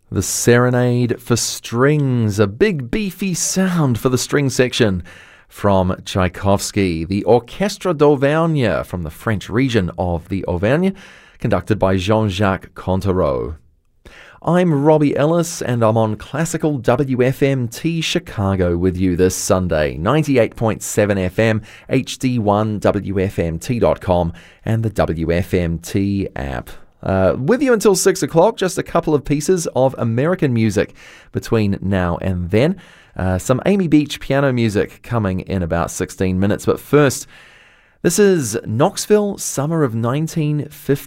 The Serenade for Strings, a big beefy sound for the string section from Tchaikovsky. The Orchestre d'Auvergne from the French region of the Auvergne, conducted by Jean-Jacques Contereau. I'm Robbie Ellis and I'm on Classical WFMT Chicago with you this Sunday, 98.7 FM, HD1, WFMT.com and the WFMT app. With you until 6 o'clock, just a couple of pieces of American music between now and then. Some Amy Beach piano music coming in about 16 minutes. But first, this is Knoxville, summer of 1950.